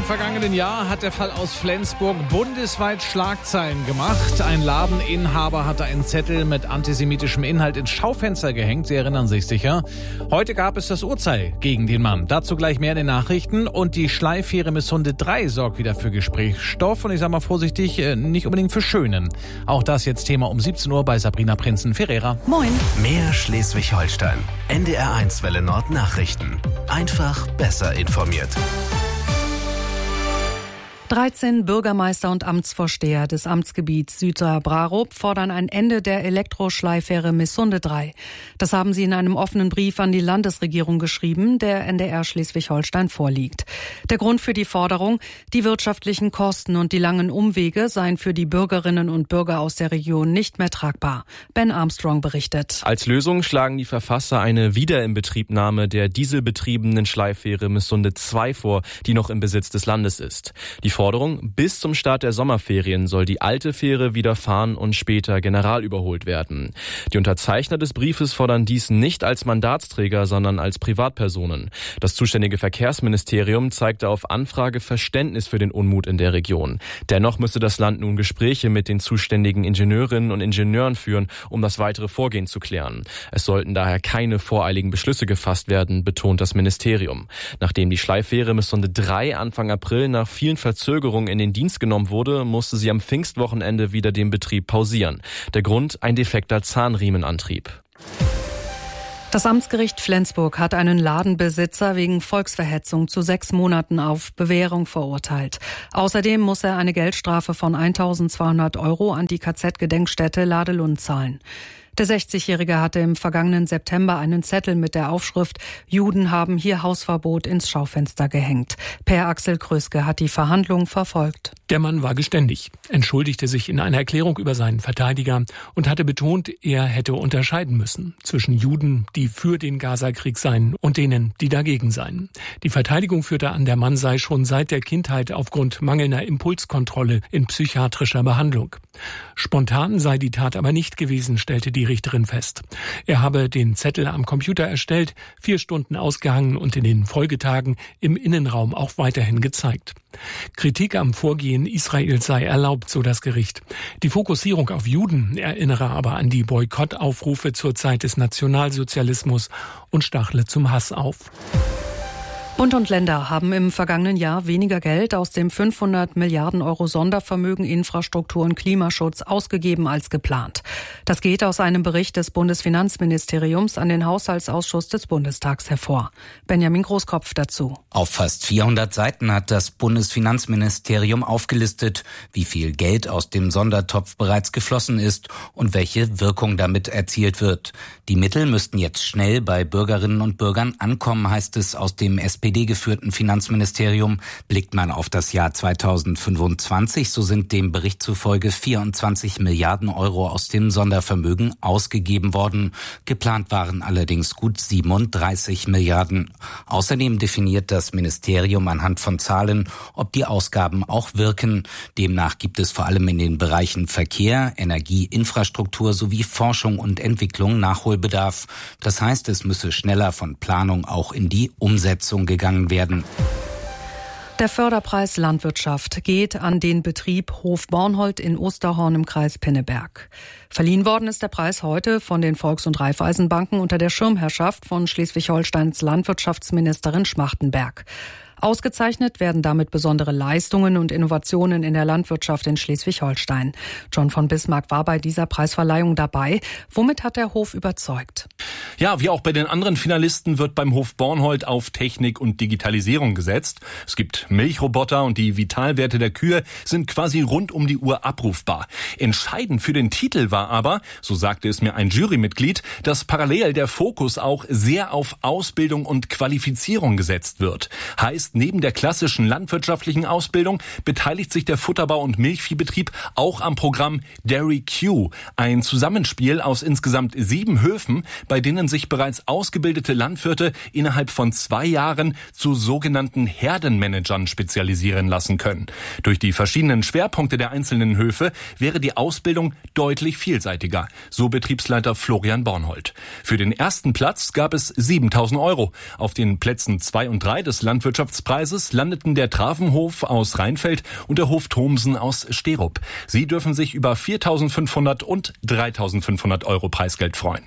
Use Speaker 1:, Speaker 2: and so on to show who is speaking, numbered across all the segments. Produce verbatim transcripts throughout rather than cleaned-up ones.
Speaker 1: vergangenen Jahr hat der Fall aus Flensburg bundesweit Schlagzeilen gemacht. Ein Ladeninhaber hatte einen Zettel mit antisemitischem Inhalt ins Schaufenster gehängt. Sie erinnern sich sicher. Heute gab es das Urteil gegen den Mann. Dazu gleich mehr in den Nachrichten. Und die Schleifähre Missunde drei sorgt wieder für Gesprächsstoff. Und ich sage mal vorsichtig, nicht unbedingt für Schönen. Auch das jetzt Thema um siebzehn Uhr bei Sabrina Prinzen-Ferreira.
Speaker 2: Moin.
Speaker 3: Mehr Schleswig-Holstein. N D R eins Welle Nord Nachrichten. Einfach besser informiert.
Speaker 2: dreizehn Bürgermeister und Amtsvorsteher des Amtsgebiets Südsaar-Brarup fordern ein Ende der Elektroschleifähre Missunde drei. Das haben sie in einem offenen Brief an die Landesregierung geschrieben, der N D R Schleswig-Holstein vorliegt. Der Grund für die Forderung: die wirtschaftlichen Kosten und die langen Umwege seien für die Bürgerinnen und Bürger aus der Region nicht mehr tragbar. Ben Armstrong berichtet.
Speaker 4: Als Lösung schlagen die Verfasser eine Wiederinbetriebnahme der dieselbetriebenen Schleifähre Missunde zwei vor, die noch im Besitz des Landes ist. Die Forderung: bis zum Start der Sommerferien soll die alte Fähre wieder fahren und später generalüberholt werden. Die Unterzeichner des Briefes fordern dies nicht als Mandatsträger, sondern als Privatpersonen. Das zuständige Verkehrsministerium zeigte auf Anfrage Verständnis für den Unmut in der Region. Dennoch müsse das Land nun Gespräche mit den zuständigen Ingenieurinnen und Ingenieuren führen, um das weitere Vorgehen zu klären. Es sollten daher keine voreiligen Beschlüsse gefasst werden, betont das Ministerium. Nachdem die Schleiffähre Missunde drei Anfang April nach vielen Verzögerungen in den Dienst genommen wurde, musste sie am Pfingstwochenende wieder den Betrieb pausieren. Der Grund: ein defekter Zahnriemenantrieb.
Speaker 2: Das Amtsgericht Flensburg hat einen Ladenbesitzer wegen Volksverhetzung zu sechs Monaten auf Bewährung verurteilt. Außerdem muss er eine Geldstrafe von eintausendzweihundert Euro an die K Z-Gedenkstätte Ladelund zahlen. Der sechzigjährige hatte im vergangenen September einen Zettel mit der Aufschrift „Juden haben hier Hausverbot" ins Schaufenster gehängt. Per Axel Kröske hat die Verhandlung verfolgt.
Speaker 5: Der Mann war geständig, entschuldigte sich in einer Erklärung über seinen Verteidiger und hatte betont, er hätte unterscheiden müssen zwischen Juden, die für den Gaza-Krieg seien, und denen, die dagegen seien. Die Verteidigung führte an, der Mann sei schon seit der Kindheit aufgrund mangelnder Impulskontrolle in psychiatrischer Behandlung. Spontan sei die Tat aber nicht gewesen, stellte die Richterin fest. Er habe den Zettel am Computer erstellt, vier Stunden ausgehangen und in den Folgetagen im Innenraum auch weiterhin gezeigt. Kritik am Vorgehen Israels sei erlaubt, so das Gericht. Die Fokussierung auf Juden erinnere aber an die Boykottaufrufe zur Zeit des Nationalsozialismus und stachle zum Hass auf.
Speaker 2: Bund und Länder haben im vergangenen Jahr weniger Geld aus dem fünfhundert Milliarden Euro Sondervermögen Infrastruktur und Klimaschutz ausgegeben als geplant. Das geht aus einem Bericht des Bundesfinanzministeriums an den Haushaltsausschuss des Bundestags hervor. Benjamin Großkopf dazu.
Speaker 6: Auf fast vierhundert Seiten hat das Bundesfinanzministerium aufgelistet, wie viel Geld aus dem Sondertopf bereits geflossen ist und welche Wirkung damit erzielt wird. Die Mittel müssten jetzt schnell bei Bürgerinnen und Bürgern ankommen, heißt es aus dem S P D-geführten Finanzministerium. Blickt man auf das Jahr zweitausendfünfundzwanzig, so sind dem Bericht zufolge vierundzwanzig Milliarden Euro aus dem Sondervermögen ausgegeben worden. Geplant waren allerdings gut siebenunddreißig Milliarden. Außerdem definiert das Ministerium anhand von Zahlen, ob die Ausgaben auch wirken. Demnach gibt es vor allem in den Bereichen Verkehr, Energie, Infrastruktur sowie Forschung und Entwicklung Nachholbedarf. Das heißt, es müsse schneller von Planung auch in die Umsetzung gegangen werden.
Speaker 2: Der Förderpreis Landwirtschaft geht an den Betrieb Hof Bornhold in Osterhorn im Kreis Pinneberg. Verliehen worden ist der Preis heute von den Volks- und Raiffeisenbanken unter der Schirmherrschaft von Schleswig-Holsteins Landwirtschaftsministerin Schmachtenberg. Ausgezeichnet werden damit besondere Leistungen und Innovationen in der Landwirtschaft in Schleswig-Holstein. John von Bismarck war bei dieser Preisverleihung dabei. Womit hat der Hof überzeugt?
Speaker 7: Ja, wie auch bei den anderen Finalisten wird beim Hof Bornhold auf Technik und Digitalisierung gesetzt. Es gibt Milchroboter und die Vitalwerte der Kühe sind quasi rund um die Uhr abrufbar. Entscheidend für den Titel war aber, so sagte es mir ein Jurymitglied, dass parallel der Fokus auch sehr auf Ausbildung und Qualifizierung gesetzt wird. Heißt, neben der klassischen landwirtschaftlichen Ausbildung beteiligt sich der Futterbau- und Milchviehbetrieb auch am Programm Dairy Q, ein Zusammenspiel aus insgesamt sieben Höfen, bei denen sich bereits ausgebildete Landwirte innerhalb von zwei Jahren zu sogenannten Herdenmanagern spezialisieren lassen können. Durch die verschiedenen Schwerpunkte der einzelnen Höfe wäre die Ausbildung deutlich vielseitiger, so Betriebsleiter Florian Bornhold. Für den ersten Platz gab es siebentausend Euro. Auf den Plätzen zwei und drei des Landwirtschafts Weihnachtspreises landeten der Travenhof aus Rheinfeld und der Hof Thomsen aus Sterup. Sie dürfen sich über viertausendfünfhundert und dreitausendfünfhundert Euro Preisgeld freuen.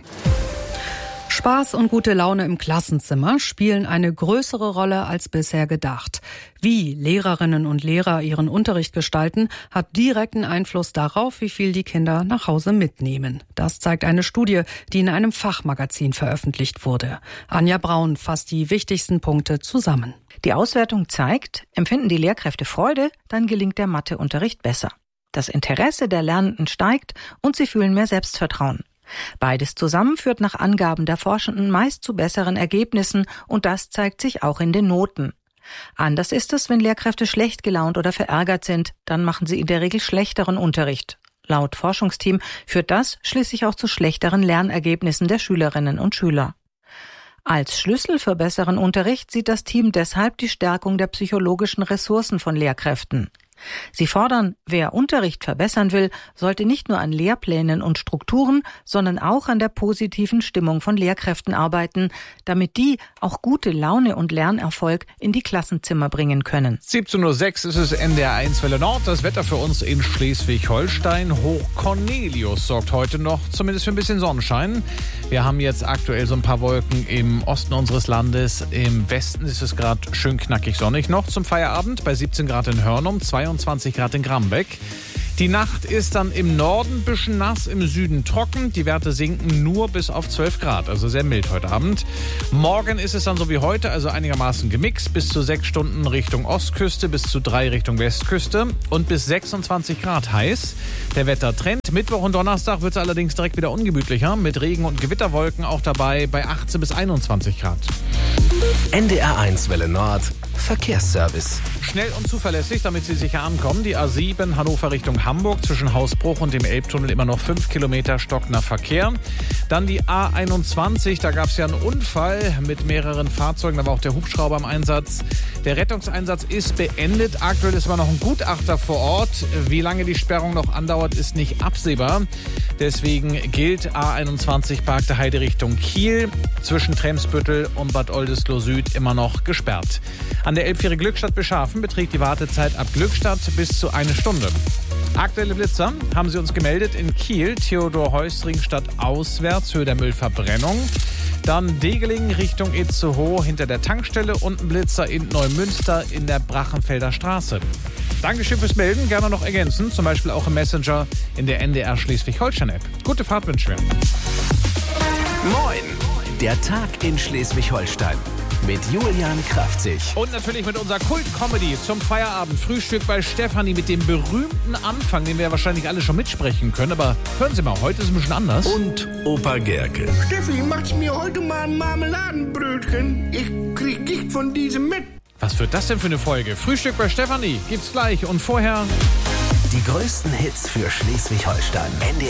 Speaker 2: Spaß und gute Laune im Klassenzimmer spielen eine größere Rolle als bisher gedacht. Wie Lehrerinnen und Lehrer ihren Unterricht gestalten, hat direkten Einfluss darauf, wie viel die Kinder nach Hause mitnehmen. Das zeigt eine Studie, die in einem Fachmagazin veröffentlicht wurde. Anja Braun fasst die wichtigsten Punkte zusammen.
Speaker 8: Die Auswertung zeigt, empfinden die Lehrkräfte Freude, dann gelingt der Matheunterricht besser. Das Interesse der Lernenden steigt und sie fühlen mehr Selbstvertrauen. Beides zusammen führt nach Angaben der Forschenden meist zu besseren Ergebnissen und das zeigt sich auch in den Noten. Anders ist es, wenn Lehrkräfte schlecht gelaunt oder verärgert sind, dann machen sie in der Regel schlechteren Unterricht. Laut Forschungsteam führt das schließlich auch zu schlechteren Lernergebnissen der Schülerinnen und Schüler. Als Schlüssel für besseren Unterricht sieht das Team deshalb die Stärkung der psychologischen Ressourcen von Lehrkräften. Sie fordern, wer Unterricht verbessern will, sollte nicht nur an Lehrplänen und Strukturen, sondern auch an der positiven Stimmung von Lehrkräften arbeiten, damit die auch gute Laune und Lernerfolg in die Klassenzimmer bringen können.
Speaker 1: siebzehn Uhr sechs ist es N D R eins Welle Nord. Das Wetter für uns in Schleswig-Holstein. Hoch Cornelius sorgt heute noch zumindest für ein bisschen Sonnenschein. Wir haben jetzt aktuell so ein paar Wolken im Osten unseres Landes. Im Westen ist es gerade schön knackig sonnig noch zum Feierabend bei siebzehn Grad in Hörnum, zweiundzwanzig Grad in Grambeck. Die Nacht ist dann im Norden ein bisschen nass, im Süden trocken. Die Werte sinken nur bis auf zwölf Grad, also sehr mild heute Abend. Morgen ist es dann so wie heute, also einigermaßen gemixt. Bis zu sechs Stunden Richtung Ostküste, bis zu drei Richtung Westküste und bis sechsundzwanzig Grad heiß. Der Wettertrend. Mittwoch und Donnerstag wird es allerdings direkt wieder ungemütlicher, mit Regen- und Gewitterwolken auch dabei bei achtzehn bis einundzwanzig Grad.
Speaker 3: N D R eins Welle Nord Verkehrsservice.
Speaker 1: Schnell und zuverlässig, damit Sie sicher ankommen. Die A sieben Hannover Richtung Hamburg zwischen Hausbruch und dem Elbtunnel immer noch fünf Kilometer stockender Verkehr. Dann die A einundzwanzig, da gab es ja einen Unfall mit mehreren Fahrzeugen, da war auch der Hubschrauber im Einsatz. Der Rettungseinsatz ist beendet. Aktuell ist aber noch ein Gutachter vor Ort. Wie lange die Sperrung noch andauert, ist nicht absehbar. Deswegen gilt A einundzwanzig Parkte Heide Richtung Kiel zwischen Tremsbüttel und Bad Oldesloe Süd immer noch gesperrt. An der Elbfähre Glückstadt-Beschafen beträgt die Wartezeit ab Glückstadt bis zu eine Stunde. Aktuelle Blitzer haben sie uns gemeldet in Kiel, Theodor-Heuss-Ringstadt auswärts, Höhe der Müllverbrennung. Dann Degeling Richtung Itzehoe hinter der Tankstelle und ein Blitzer in Neumünster in der Brachenfelder Straße. Dankeschön fürs Melden, gerne noch ergänzen, zum Beispiel auch im Messenger in der N D R Schleswig-Holstein-App. Gute Fahrt wünschen wir.
Speaker 3: Moin, der Tag in Schleswig-Holstein. Mit Julian Kraftzig.
Speaker 1: Und natürlich mit unserer Kult-Comedy zum Feierabend. Frühstück bei Stefanie mit dem berühmten Anfang, den wir ja wahrscheinlich alle schon mitsprechen können. Aber hören Sie mal, heute ist es ein bisschen anders.
Speaker 3: Und Opa Gerke.
Speaker 9: Steffi, macht's mir heute mal ein Marmeladenbrötchen? Ich krieg Gicht von diesem mit.
Speaker 1: Was wird das denn für eine Folge? Frühstück bei Stefanie gibt's gleich. Und vorher...
Speaker 3: Die größten Hits für Schleswig-Holstein. N D R